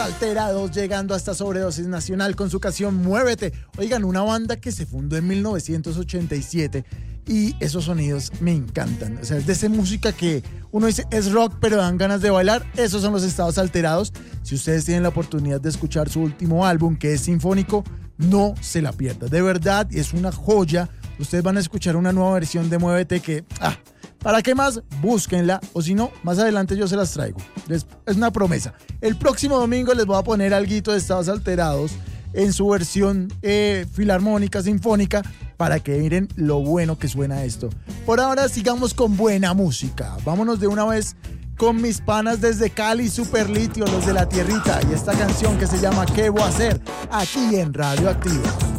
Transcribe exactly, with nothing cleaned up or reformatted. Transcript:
Alterados llegando hasta Sobredosis Nacional con su canción Muévete. Oigan, una banda que se fundó en mil novecientos ochenta y siete y esos sonidos me encantan. O sea, es de esa música que uno dice es rock pero dan ganas de bailar. Esos son los Estados Alterados. Si ustedes tienen la oportunidad de escuchar su último álbum, que es sinfónico, no se la pierdan. De verdad, es una joya. Ustedes van a escuchar una nueva versión de Muévete que... ah, ¿para qué más? Búsquenla, o si no, más adelante yo se las traigo. Les, es una promesa. El próximo domingo les voy a poner alguito de Estados Alterados en su versión eh, filarmónica, sinfónica, para que miren lo bueno que suena esto. Por ahora sigamos con buena música. Vámonos de una vez con mis panas desde Cali, Super Litio, los de la tierrita, y esta canción que se llama ¿Qué voy a hacer? Aquí en Radio Activa.